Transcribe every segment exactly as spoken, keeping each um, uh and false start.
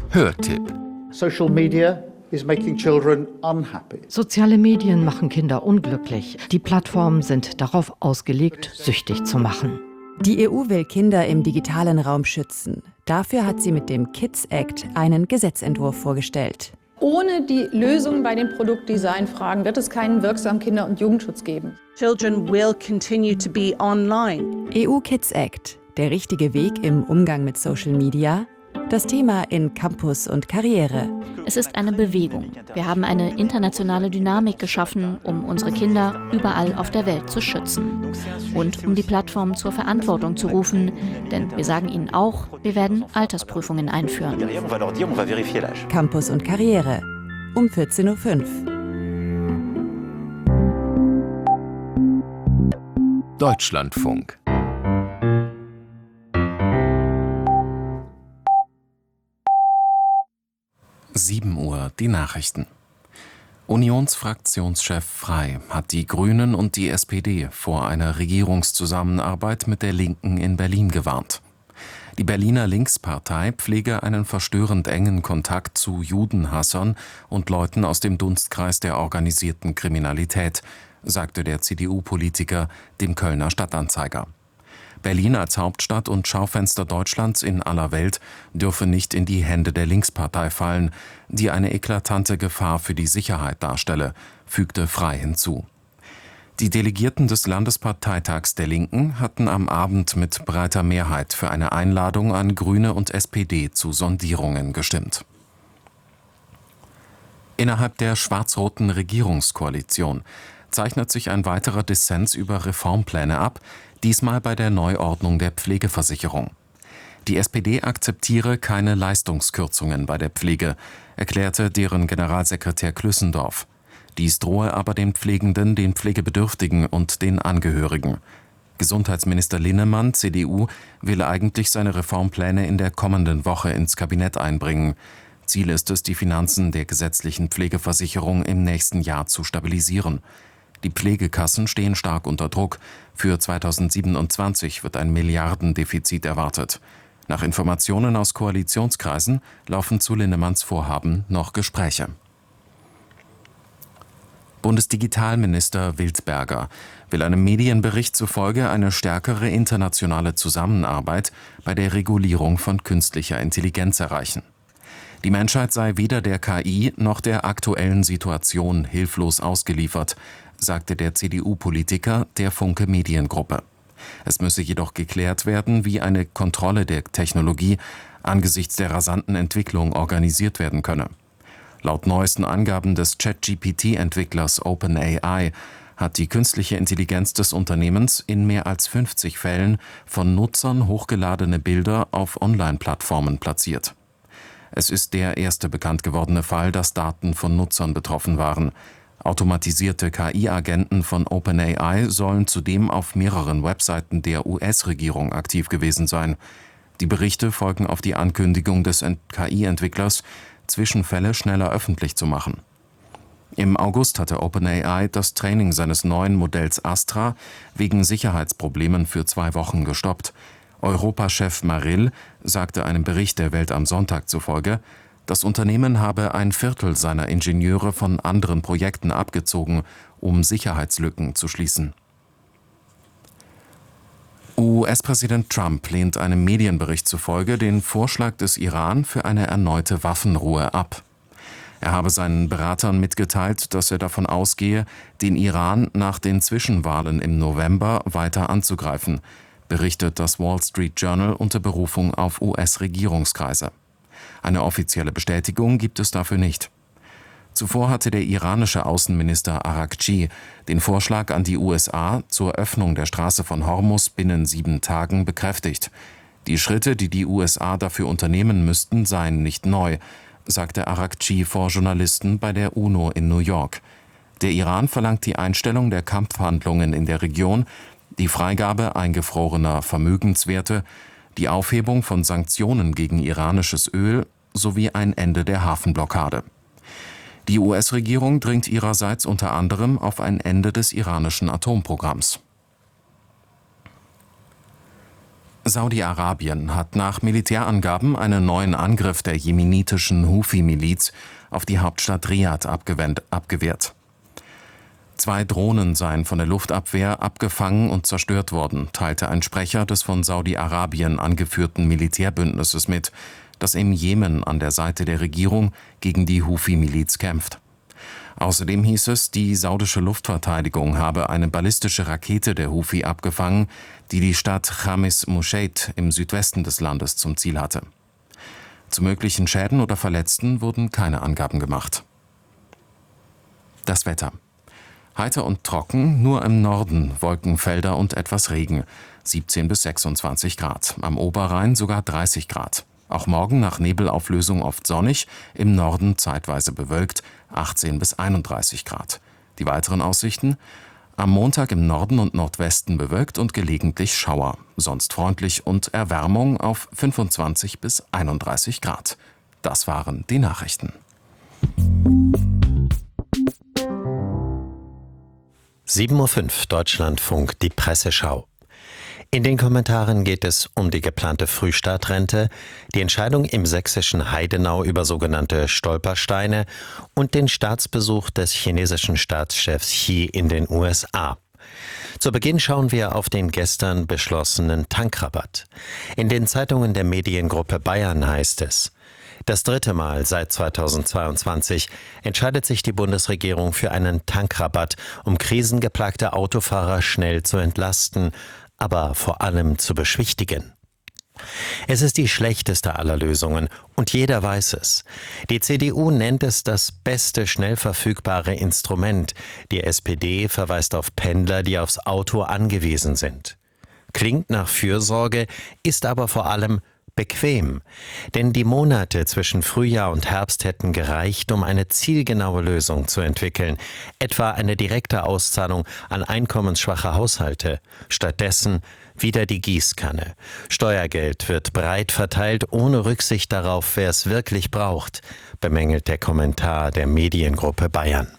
Hörtipp. Social media is making children unhappy. Soziale Medien machen Kinder unglücklich. Die Plattformen sind darauf ausgelegt, süchtig zu machen. Die E U will Kinder im digitalen Raum schützen. Dafür hat sie mit dem Kids Act einen Gesetzentwurf vorgestellt. Ohne die Lösung bei den Produktdesignfragen wird es keinen wirksamen Kinder- und Jugendschutz geben. Children will continue to be online. E U Kids Act, der richtige Weg im Umgang mit Social Media? Das Thema in Campus und Karriere. Es ist eine Bewegung. Wir haben eine internationale Dynamik geschaffen, um unsere Kinder überall auf der Welt zu schützen. Und um die Plattformen zur Verantwortung zu rufen, denn wir sagen ihnen auch, wir werden Altersprüfungen einführen. Campus und Karriere um vierzehn Uhr fünf. Deutschlandfunk. sieben Uhr, die Nachrichten. Unionsfraktionschef Frey hat die Grünen und die S P D vor einer Regierungszusammenarbeit mit der Linken in Berlin gewarnt. Die Berliner Linkspartei pflege einen verstörend engen Kontakt zu Judenhassern und Leuten aus dem Dunstkreis der organisierten Kriminalität, sagte der C D U-Politiker dem Kölner Stadtanzeiger. Berlin als Hauptstadt und Schaufenster Deutschlands in aller Welt dürfe nicht in die Hände der Linkspartei fallen, die eine eklatante Gefahr für die Sicherheit darstelle, fügte Frey hinzu. Die Delegierten des Landesparteitags der Linken hatten am Abend mit breiter Mehrheit für eine Einladung an Grüne und S P D zu Sondierungen gestimmt. Innerhalb der schwarz-roten Regierungskoalition zeichnet sich ein weiterer Dissens über Reformpläne ab, diesmal bei der Neuordnung der Pflegeversicherung. Die S P D akzeptiere keine Leistungskürzungen bei der Pflege, erklärte deren Generalsekretär Klüssendorf. Dies drohe aber den Pflegenden, den Pflegebedürftigen und den Angehörigen. Gesundheitsminister Linnemann, C D U, will eigentlich seine Reformpläne in der kommenden Woche ins Kabinett einbringen. Ziel ist es, die Finanzen der gesetzlichen Pflegeversicherung im nächsten Jahr zu stabilisieren. Die Pflegekassen stehen stark unter Druck. Für zweitausendsiebenundzwanzig wird ein Milliardendefizit erwartet. Nach Informationen aus Koalitionskreisen laufen zu Linnemanns Vorhaben noch Gespräche. Bundesdigitalminister Wildberger will einem Medienbericht zufolge eine stärkere internationale Zusammenarbeit bei der Regulierung von künstlicher Intelligenz erreichen. Die Menschheit sei weder der K I noch der aktuellen Situation hilflos ausgeliefert, sagte der C D U-Politiker der Funke Mediengruppe. Es müsse jedoch geklärt werden, wie eine Kontrolle der Technologie angesichts der rasanten Entwicklung organisiert werden könne. Laut neuesten Angaben des ChatGPT-Entwicklers OpenAI hat die künstliche Intelligenz des Unternehmens in mehr als fünfzig Fällen von Nutzern hochgeladene Bilder auf Online-Plattformen platziert. Es ist der erste bekannt gewordene Fall, dass Daten von Nutzern betroffen waren. Automatisierte K I-Agenten von OpenAI sollen zudem auf mehreren Webseiten der U S-Regierung aktiv gewesen sein. Die Berichte folgen auf die Ankündigung des K I-Entwicklers, Zwischenfälle schneller öffentlich zu machen. Im August hatte OpenAI das Training seines neuen Modells Astra wegen Sicherheitsproblemen für zwei Wochen gestoppt. Europachef Marill sagte einem Bericht der Welt am Sonntag zufolge, das Unternehmen habe ein Viertel seiner Ingenieure von anderen Projekten abgezogen, um Sicherheitslücken zu schließen. U S-Präsident Trump lehnt einem Medienbericht zufolge den Vorschlag des Iran für eine erneute Waffenruhe ab. Er habe seinen Beratern mitgeteilt, dass er davon ausgehe, den Iran nach den Zwischenwahlen im November weiter anzugreifen, berichtet das Wall Street Journal unter Berufung auf U S-Regierungskreise. Eine offizielle Bestätigung gibt es dafür nicht. Zuvor hatte der iranische Außenminister Araghchi den Vorschlag an die U S A zur Öffnung der Straße von Hormuz binnen sieben Tagen bekräftigt. Die Schritte, die die U S A dafür unternehmen müssten, seien nicht neu, sagte Araghchi vor Journalisten bei der UNO in New York. Der Iran verlangt die Einstellung der Kampfhandlungen in der Region, die Freigabe eingefrorener Vermögenswerte, die Aufhebung von Sanktionen gegen iranisches Öl sowie ein Ende der Hafenblockade. Die U S-Regierung dringt ihrerseits unter anderem auf ein Ende des iranischen Atomprogramms. Saudi-Arabien hat nach Militärangaben einen neuen Angriff der jemenitischen Houthi-Miliz auf die Hauptstadt Riad abgewehrt. Zwei Drohnen seien von der Luftabwehr abgefangen und zerstört worden, teilte ein Sprecher des von Saudi-Arabien angeführten Militärbündnisses mit, das im Jemen an der Seite der Regierung gegen die Houthi-Miliz kämpft. Außerdem hieß es, die saudische Luftverteidigung habe eine ballistische Rakete der Houthi abgefangen, die die Stadt Khamis Musheit im Südwesten des Landes zum Ziel hatte. Zu möglichen Schäden oder Verletzten wurden keine Angaben gemacht. Das Wetter. Heiter und trocken, nur im Norden Wolkenfelder und etwas Regen, siebzehn bis sechsundzwanzig Grad, am Oberrhein sogar dreißig Grad. Auch morgen nach Nebelauflösung oft sonnig, im Norden zeitweise bewölkt, achtzehn bis einunddreißig Grad. Die weiteren Aussichten? Am Montag im Norden und Nordwesten bewölkt und gelegentlich Schauer, sonst freundlich und Erwärmung auf fünfundzwanzig bis einunddreißig Grad. Das waren die Nachrichten. sieben Uhr fünf, Deutschlandfunk, die Presseschau. In den Kommentaren geht es um die geplante Frühstartrente, die Entscheidung im sächsischen Heidenau über sogenannte Stolpersteine und den Staatsbesuch des chinesischen Staatschefs Xi in den U S A. Zu Beginn schauen wir auf den gestern beschlossenen Tankrabatt. In den Zeitungen der Mediengruppe Bayern heißt es: Das dritte Mal seit zweitausendzweiundzwanzig entscheidet sich die Bundesregierung für einen Tankrabatt, um krisengeplagte Autofahrer schnell zu entlasten, aber vor allem zu beschwichtigen. Es ist die schlechteste aller Lösungen und jeder weiß es. Die C D U nennt es das beste schnell verfügbare Instrument. Die S P D verweist auf Pendler, die aufs Auto angewiesen sind. Klingt nach Fürsorge, ist aber vor allem bequem. Denn die Monate zwischen Frühjahr und Herbst hätten gereicht, um eine zielgenaue Lösung zu entwickeln, etwa eine direkte Auszahlung an einkommensschwache Haushalte. Stattdessen wieder die Gießkanne. Steuergeld wird breit verteilt, ohne Rücksicht darauf, wer es wirklich braucht, bemängelt der Kommentar der Mediengruppe Bayern.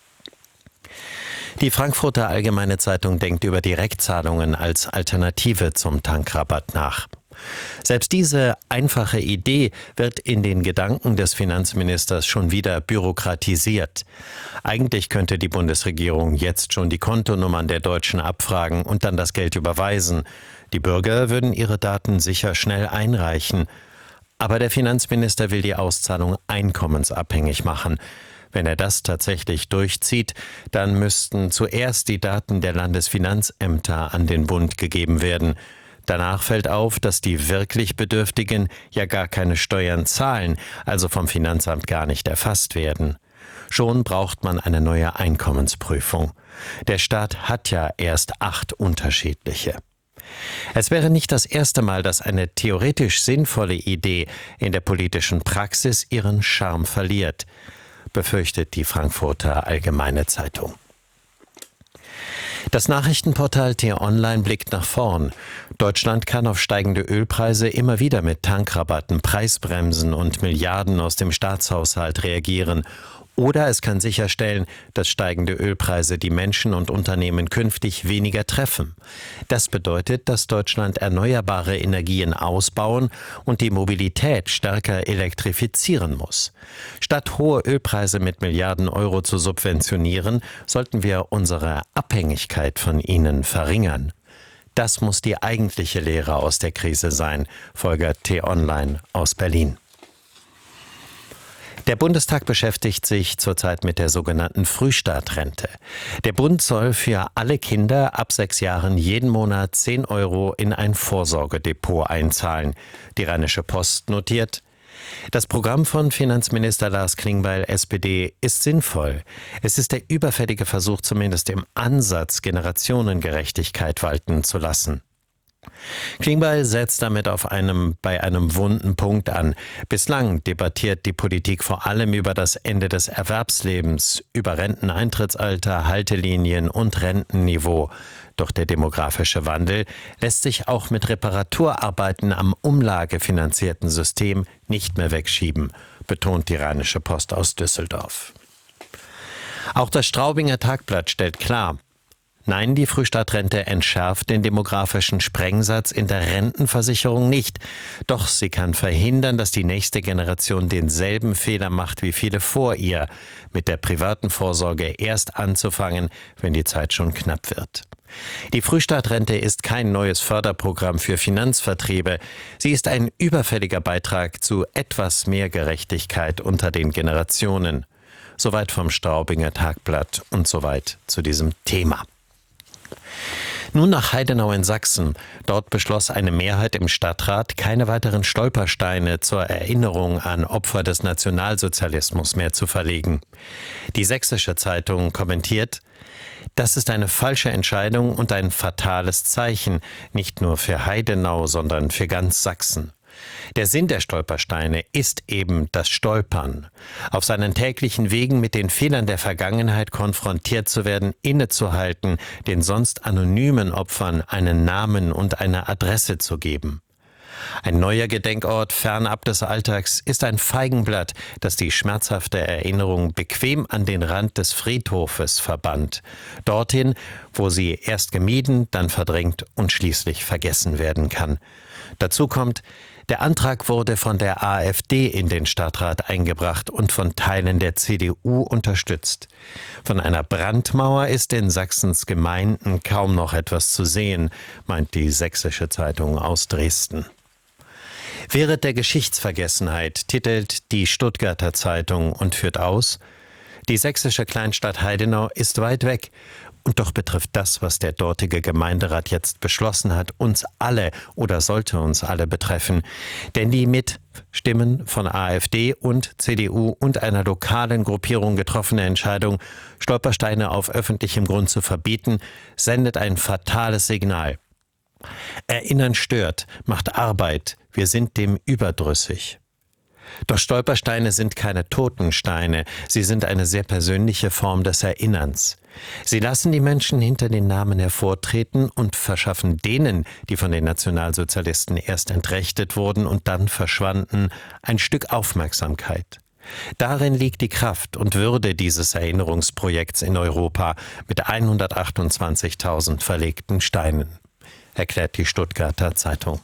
Die Frankfurter Allgemeine Zeitung denkt über Direktzahlungen als Alternative zum Tankrabatt nach. Selbst diese einfache Idee wird in den Gedanken des Finanzministers schon wieder bürokratisiert. Eigentlich könnte die Bundesregierung jetzt schon die Kontonummern der Deutschen abfragen und dann das Geld überweisen. Die Bürger würden ihre Daten sicher schnell einreichen. Aber der Finanzminister will die Auszahlung einkommensabhängig machen. Wenn er das tatsächlich durchzieht, dann müssten zuerst die Daten der Landesfinanzämter an den Bund gegeben werden. Danach fällt auf, dass die wirklich Bedürftigen ja gar keine Steuern zahlen, also vom Finanzamt gar nicht erfasst werden. Schon braucht man eine neue Einkommensprüfung. Der Staat hat ja erst acht unterschiedliche. Es wäre nicht das erste Mal, dass eine theoretisch sinnvolle Idee in der politischen Praxis ihren Charme verliert, befürchtet die Frankfurter Allgemeine Zeitung. Das Nachrichtenportal T-Online blickt nach vorn. Deutschland kann auf steigende Ölpreise immer wieder mit Tankrabatten, Preisbremsen und Milliarden aus dem Staatshaushalt reagieren. Oder es kann sicherstellen, dass steigende Ölpreise die Menschen und Unternehmen künftig weniger treffen. Das bedeutet, dass Deutschland erneuerbare Energien ausbauen und die Mobilität stärker elektrifizieren muss. Statt hohe Ölpreise mit Milliarden Euro zu subventionieren, sollten wir unsere Abhängigkeit von ihnen verringern. Das muss die eigentliche Lehre aus der Krise sein, folgert T-Online aus Berlin. Der Bundestag beschäftigt sich zurzeit mit der sogenannten Frühstartrente. Der Bund soll für alle Kinder ab sechs Jahren jeden Monat zehn Euro in ein Vorsorgedepot einzahlen. Die Rheinische Post notiert: Das Programm von Finanzminister Lars Klingbeil, S P D, ist sinnvoll. Es ist der überfällige Versuch, zumindest im Ansatz Generationengerechtigkeit walten zu lassen. Klingbeil setzt damit auf einem, bei einem wunden Punkt an. Bislang debattiert die Politik vor allem über das Ende des Erwerbslebens, über Renteneintrittsalter, Haltelinien und Rentenniveau. Doch der demografische Wandel lässt sich auch mit Reparaturarbeiten am umlagefinanzierten System nicht mehr wegschieben, betont die Rheinische Post aus Düsseldorf. Auch das Straubinger Tagblatt stellt klar: Nein, die Frühstartrente entschärft den demografischen Sprengsatz in der Rentenversicherung nicht. Doch sie kann verhindern, dass die nächste Generation denselben Fehler macht wie viele vor ihr, mit der privaten Vorsorge erst anzufangen, wenn die Zeit schon knapp wird. Die Frühstartrente ist kein neues Förderprogramm für Finanzvertriebe. Sie ist ein überfälliger Beitrag zu etwas mehr Gerechtigkeit unter den Generationen. Soweit vom Straubinger Tagblatt und soweit zu diesem Thema. Nun nach Heidenau in Sachsen. Dort beschloss eine Mehrheit im Stadtrat, keine weiteren Stolpersteine zur Erinnerung an Opfer des Nationalsozialismus mehr zu verlegen. Die Sächsische Zeitung kommentiert: Das ist eine falsche Entscheidung und ein fatales Zeichen, nicht nur für Heidenau, sondern für ganz Sachsen. Der Sinn der Stolpersteine ist eben das Stolpern. Auf seinen täglichen Wegen mit den Fehlern der Vergangenheit konfrontiert zu werden, innezuhalten, den sonst anonymen Opfern einen Namen und eine Adresse zu geben. Ein neuer Gedenkort fernab des Alltags ist ein Feigenblatt, das die schmerzhafte Erinnerung bequem an den Rand des Friedhofes verbannt. Dorthin, wo sie erst gemieden, dann verdrängt und schließlich vergessen werden kann. Dazu kommt, der Antrag wurde von der AfD in den Stadtrat eingebracht und von Teilen der C D U unterstützt. Von einer Brandmauer ist in Sachsens Gemeinden kaum noch etwas zu sehen, meint die Sächsische Zeitung aus Dresden. Wehret der Geschichtsvergessenheit, titelt die Stuttgarter Zeitung und führt aus: Die sächsische Kleinstadt Heidenau ist weit weg. Und doch betrifft das, was der dortige Gemeinderat jetzt beschlossen hat, uns alle oder sollte uns alle betreffen. Denn die mit Stimmen von AfD und C D U und einer lokalen Gruppierung getroffene Entscheidung, Stolpersteine auf öffentlichem Grund zu verbieten, sendet ein fatales Signal. Erinnern stört, macht Arbeit, wir sind dem überdrüssig. Doch Stolpersteine sind keine Totensteine, sie sind eine sehr persönliche Form des Erinnerns. Sie lassen die Menschen hinter den Namen hervortreten und verschaffen denen, die von den Nationalsozialisten erst entrechtet wurden und dann verschwanden, ein Stück Aufmerksamkeit. Darin liegt die Kraft und Würde dieses Erinnerungsprojekts in Europa mit hundertachtundzwanzigtausend verlegten Steinen, erklärt die Stuttgarter Zeitung.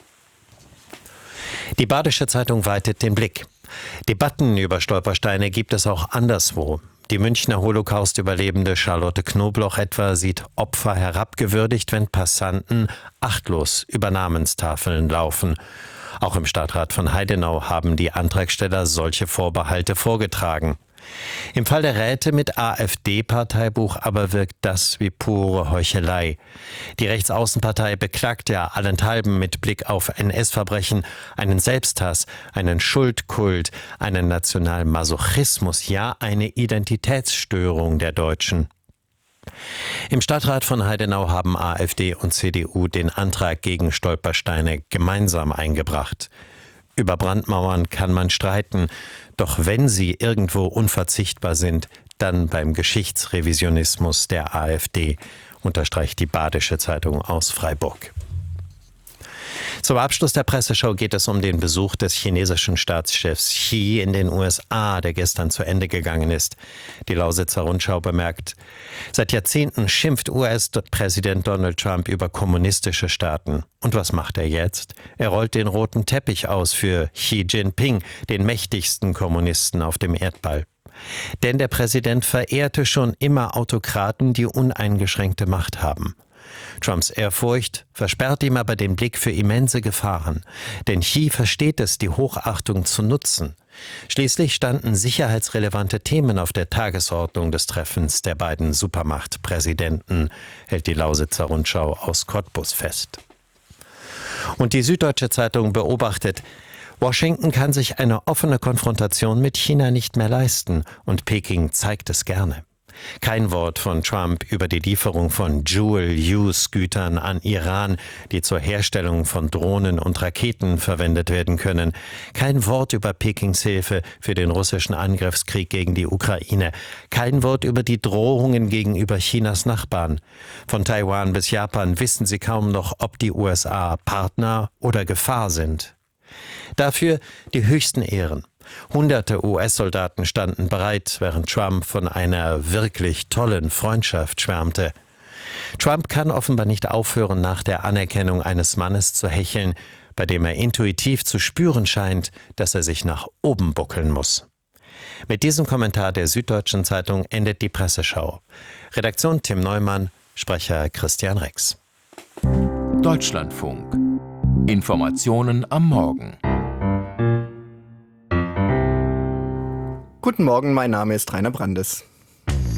Die Badische Zeitung weitet den Blick. Debatten über Stolpersteine gibt es auch anderswo. Die Münchner Holocaust-Überlebende Charlotte Knobloch etwa sieht Opfer herabgewürdigt, wenn Passanten achtlos über Namenstafeln laufen. Auch im Stadtrat von Heidenau haben die Antragsteller solche Vorbehalte vorgetragen. Im Fall der Räte mit AfD-Parteibuch aber wirkt das wie pure Heuchelei. Die Rechtsaußenpartei beklagt ja allenthalben mit Blick auf N S-Verbrechen einen Selbsthass, einen Schuldkult, einen Nationalmasochismus, ja eine Identitätsstörung der Deutschen. Im Stadtrat von Heidenau haben AfD und C D U den Antrag gegen Stolpersteine gemeinsam eingebracht. Über Brandmauern kann man streiten, doch wenn sie irgendwo unverzichtbar sind, dann beim Geschichtsrevisionismus der AfD, unterstreicht die Badische Zeitung aus Freiburg. Zum Abschluss der Presseschau geht es um den Besuch des chinesischen Staatschefs Xi in den U S A, der gestern zu Ende gegangen ist. Die Lausitzer Rundschau bemerkt: Seit Jahrzehnten schimpft U S-Präsident Donald Trump über kommunistische Staaten. Und was macht er jetzt? Er rollt den roten Teppich aus für Xi Jinping, den mächtigsten Kommunisten auf dem Erdball. Denn der Präsident verehrte schon immer Autokraten, die uneingeschränkte Macht haben. Trumps Ehrfurcht versperrt ihm aber den Blick für immense Gefahren. Denn Xi versteht es, die Hochachtung zu nutzen. Schließlich standen sicherheitsrelevante Themen auf der Tagesordnung des Treffens der beiden Supermachtpräsidenten, hält die Lausitzer Rundschau aus Cottbus fest. Und die Süddeutsche Zeitung beobachtet: Washington kann sich eine offene Konfrontation mit China nicht mehr leisten und Peking zeigt es gerne. Kein Wort von Trump über die Lieferung von Dual-Use-Gütern an Iran, die zur Herstellung von Drohnen und Raketen verwendet werden können. Kein Wort über Pekings Hilfe für den russischen Angriffskrieg gegen die Ukraine. Kein Wort über die Drohungen gegenüber Chinas Nachbarn. Von Taiwan bis Japan wissen sie kaum noch, ob die U S A Partner oder Gefahr sind. Dafür die höchsten Ehren. Hunderte U S-Soldaten standen bereit, während Trump von einer wirklich tollen Freundschaft schwärmte. Trump kann offenbar nicht aufhören, nach der Anerkennung eines Mannes zu hecheln, bei dem er intuitiv zu spüren scheint, dass er sich nach oben buckeln muss. Mit diesem Kommentar der Süddeutschen Zeitung endet die Presseschau. Redaktion Tim Neumann, Sprecher Christian Rex. Deutschlandfunk. Informationen am Morgen. Guten Morgen, mein Name ist Rainer Brandes.